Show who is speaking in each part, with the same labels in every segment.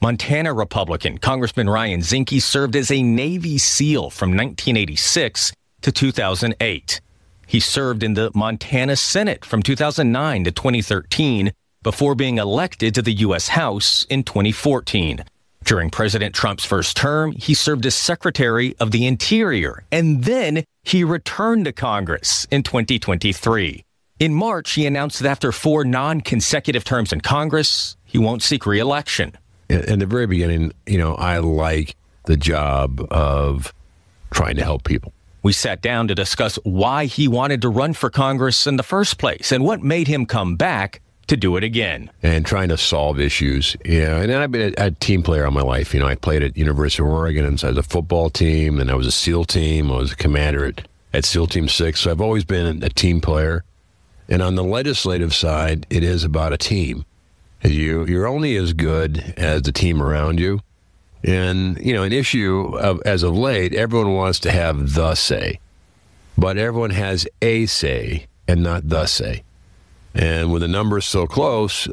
Speaker 1: Montana Republican Congressman Ryan Zinke served as a Navy SEAL from 1986 to 2008. He served in the Montana Senate from 2009 to 2013 before being elected to the U.S. House in 2014. During President Trump's first term, he served as Secretary of the Interior, and then he returned to Congress in 2023. In March, he announced that after 4 non-consecutive terms in Congress, he won't seek re-election.
Speaker 2: In the very beginning, I like the job of trying to help people.
Speaker 1: We sat down to discuss why he wanted to run for Congress in the first place and what made him come back to do it again.
Speaker 2: And trying to solve issues. And I've been a team player all my life. I played at University of Oregon as a football team, and I was a SEAL team. I was a commander at SEAL Team 6. So I've always been a team player. And on the legislative side, it is about a team. You're only as good as the team around you. And, an issue as of late, everyone wants to have the say. But everyone has a say and not the say. And with the numbers so close,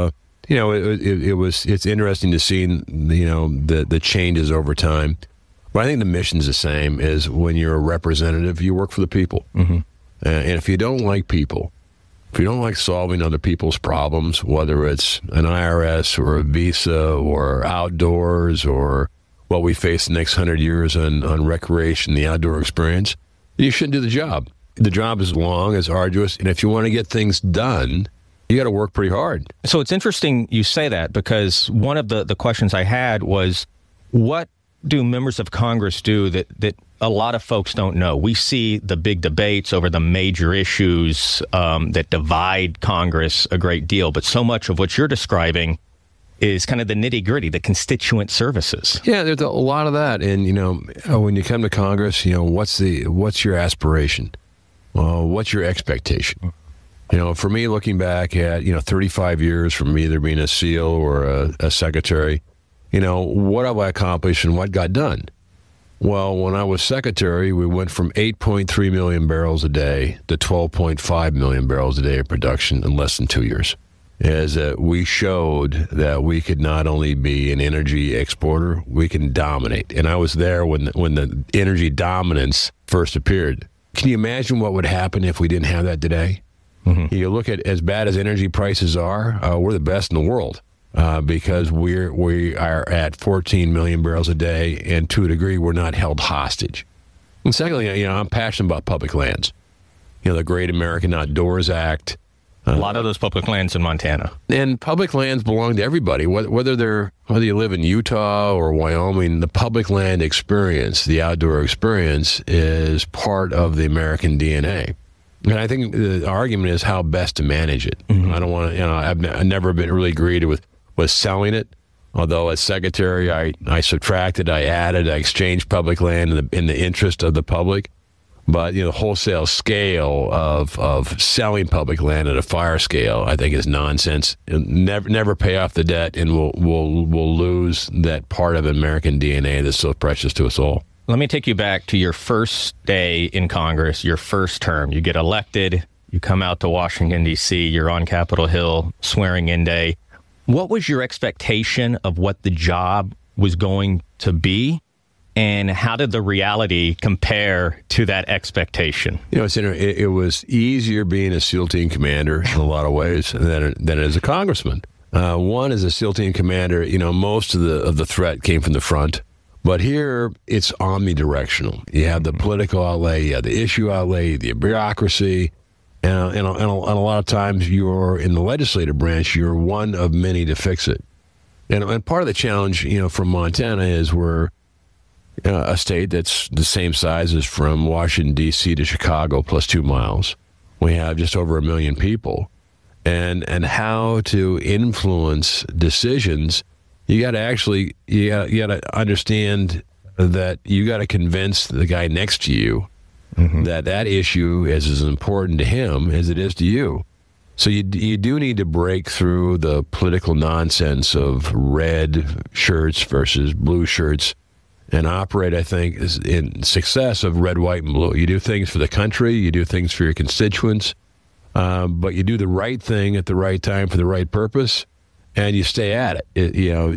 Speaker 2: it's interesting to see, the changes over time. But I think the mission's the same as when you're a representative, you work for the people. Mm-hmm. And if you don't like people, if you don't like solving other people's problems, whether it's an IRS or a visa or outdoors or what we face the next 100 years on recreation, the outdoor experience, you shouldn't do the job. The job is long, it's arduous, and if you want to get things done, you got to work pretty hard.
Speaker 1: So it's interesting you say that, because one of the questions I had was, what do members of Congress do that a lot of folks don't know? We see the big debates over the major issues that divide Congress a great deal, but so much of what you're describing is kind of the nitty-gritty, the constituent services.
Speaker 2: Yeah, there's a lot of that. And, when you come to Congress, what's your aspiration? What's your expectation? For me, looking back at, 35 years from either being a SEAL or a secretary, what have I accomplished and what got done? Well, when I was secretary, we went from 8.3 million barrels a day to 12.5 million barrels a day of production in less than 2 years. As we showed that we could not only be an energy exporter, we can dominate. And I was there when the energy dominance first appeared. Can you imagine what would happen if we didn't have that today? Mm-hmm. You look at as bad as energy prices are, we're the best in the world. Because we are at 14 million barrels a day, and to a degree, we're not held hostage. And secondly, I'm passionate about public lands. The Great American Outdoors Act.
Speaker 1: A lot of those public lands in Montana.
Speaker 2: And public lands belong to everybody, whether you live in Utah or Wyoming. The public land experience, the outdoor experience, is part of the American DNA. And I think the argument is how best to manage it. Mm-hmm. I don't want to, I've never been really agreed with selling it. Although as secretary, I subtracted, I added, I exchanged public land in the interest of the public. But the wholesale scale of selling public land at a fire scale, I think, is nonsense. It'll never pay off the debt, and we'll lose that part of American DNA that's so precious to us all.
Speaker 1: Let me take you back to your first day in Congress, your first term. You get elected, you come out to Washington, D.C., you're on Capitol Hill, swearing-in day. What was your expectation of what the job was going to be? And how did the reality compare to that expectation?
Speaker 2: It was easier being a SEAL team commander in a lot of ways than as a congressman. One, as a SEAL team commander, most of the threat came from the front. But here, it's omnidirectional. You have the political outlay, you have the issue outlay, the bureaucracy. And a lot of times, you're in the legislative branch, you're one of many to fix it. And part of the challenge, from Montana is we're a state that's the same size as from Washington, D.C. to Chicago, plus 2 miles. We have just over 1 million people. And how to influence decisions, you got to understand that you got to convince the guy next to you mm-hmm. that issue is as important to him as it is to you. So you do need to break through the political nonsense of red shirts versus blue shirts and operate, I think, in success of red, white, and blue. You do things for the country, you do things for your constituents, but you do the right thing at the right time for the right purpose, and you stay at it.